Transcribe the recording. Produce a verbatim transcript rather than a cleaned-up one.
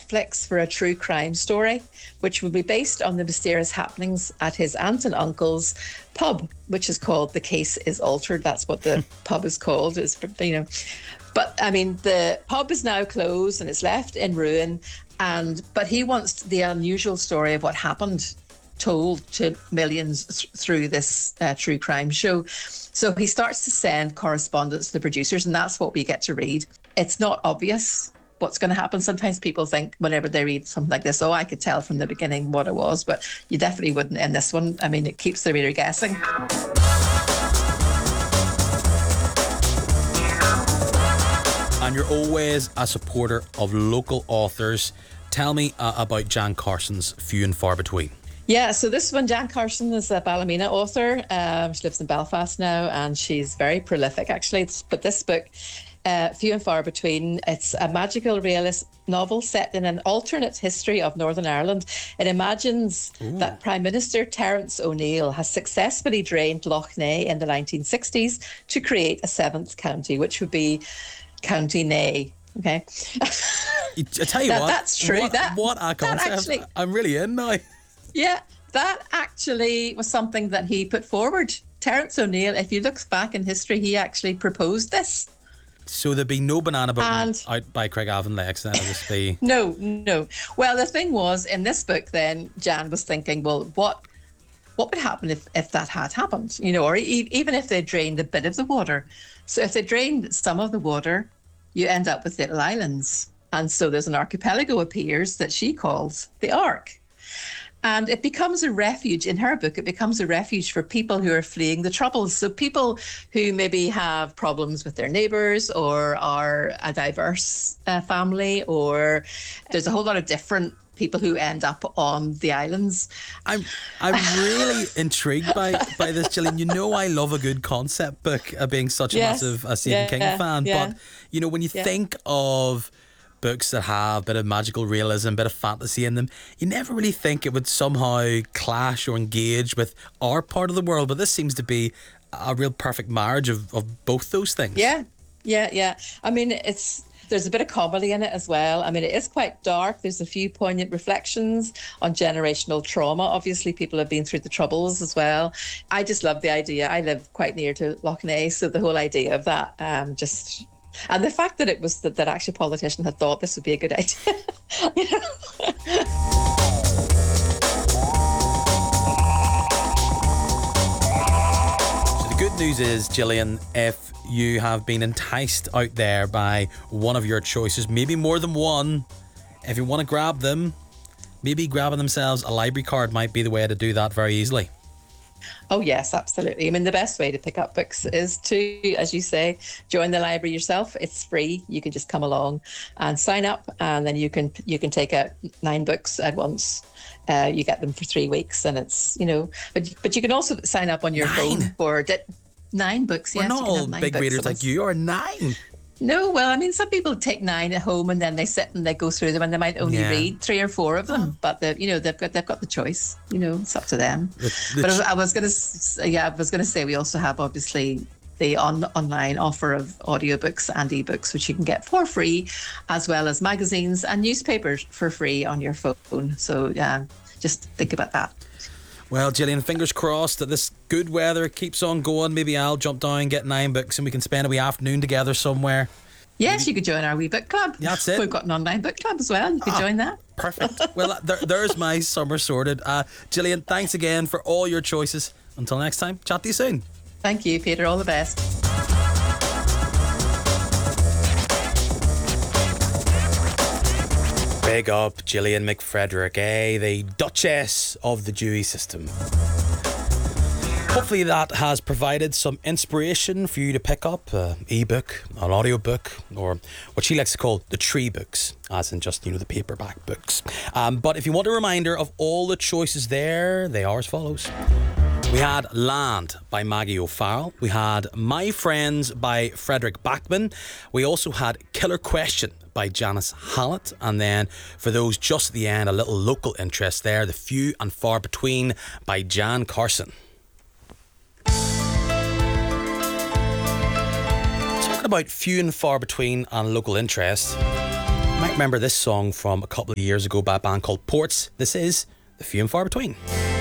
Netflix for a true crime story, which will be based on the mysterious happenings at his aunt and uncle's pub, which is called The Case is Altered. That's what the pub is called. Is you know, but I mean, the pub is now closed and it's left in ruin. And but he wants the unusual story of what happened told to millions th- through this uh, true crime show. So he starts to send correspondence to the producers, and that's what we get to read. It's not obvious what's going to happen. Sometimes people think whenever they read something like this, oh, I could tell from the beginning what it was, but you definitely wouldn't in this one. I mean, it keeps the reader guessing. And you're always a supporter of local authors. Tell me uh, about Jan Carson's Few and Far Between. Yeah, so this one, Jan Carson is a Ballymena author. Um, she lives in Belfast now, and she's very prolific, actually. But this book, uh, Few and Far Between, it's a magical realist novel set in an alternate history of Northern Ireland. It imagines Ooh. that Prime Minister Terence O'Neill has successfully drained Lough Neagh in the nineteen sixties to create a seventh county, which would be County Neagh. Okay. I tell you that, what. That's true. What, that, what a concept. Actually, I'm really in now. Yeah, that actually was something that he put forward. Terence O'Neill, if you look back in history, he actually proposed this. So there'd be no banana boat and, out by Craigavon Lakes then? It'll just be... No, no. Well, the thing was, in this book then, Jan was thinking, well, what what would happen if, if that had happened? You know, or e- even if they drained a bit of the water. So if they drained some of the water, you end up with little islands. And so there's an archipelago appears that she calls the Ark. And it becomes a refuge, in her book, it becomes a refuge for people who are fleeing the troubles. So people who maybe have problems with their neighbours or are a diverse uh, family, or there's a whole lot of different people who end up on the islands. I'm I'm really intrigued by, by this, Gillian. You know I love a good concept book, uh, being such a yes. massive uh, Stephen yeah, King yeah, fan. yeah. But, you know, when you yeah. think of books that have a bit of magical realism, a bit of fantasy in them, you never really think it would somehow clash or engage with our part of the world. But this seems to be a real perfect marriage of, of both those things. Yeah, yeah, yeah. I mean, it's there's a bit of comedy in it as well. I mean, it is quite dark. There's a few poignant reflections on generational trauma. Obviously, people have been through the troubles as well. I just love the idea. I live quite near to Lough Neagh, so the whole idea of that um, just... And the fact that it was that, that actually a politician had thought this would be a good idea. You know? So the good news is, Gillian, if you have been enticed out there by one of your choices, maybe more than one, if you want to grab them, maybe grabbing themselves a library card might be the way to do that very easily. Oh, yes, absolutely. I mean, the best way to pick up books is to, as you say, join the library yourself. It's free. You can just come along and sign up, and then you can you can take out nine books at once. Uh, you get them for three weeks, and it's, you know, but but you can also sign up on your nine. phone for di- nine books. We're yes, not all big readers like you are. Nine. No, well, I mean, some people take nine at home and then they sit and they go through them, and they might only yeah. read three or four of them. But the, you know, they've got they've got the choice. You know, it's up to them. The, the but I was going to, yeah, I was going to say we also have obviously the on online offer of audiobooks and ebooks, which you can get for free, as well as magazines and newspapers for free on your phone. So yeah, just think about that. Well, Gillian, fingers crossed that this good weather keeps on going. Maybe I'll jump down and get nine books and we can spend a wee afternoon together somewhere. Yes, Maybe. You could join our wee book club. That's it. We've got an online book club as well. You could ah, join that. Perfect. Well, there, there's my summer sorted. Uh, Gillian, thanks again for all your choices. Until next time, chat to you soon. Thank you, Peter. All the best. Big up Gillian McFrederick, eh? The Duchess of the Dewey System. Hopefully that has provided some inspiration for you to pick up an ebook, an audiobook, or what she likes to call the tree books, as in just, you know, the paperback books. Um, but if you want a reminder of all the choices there, they are as follows. We had Land by Maggie O'Farrell. We had My Friends by Frederick Backman. We also had Killer Question by Janice Hallett. And then for those just at the end, a little local interest there, The Few and Far Between by Jan Carson. Talking about few and far between and local interest, might remember this song from a couple of years ago by a band called Ports. This is The Few and Far Between.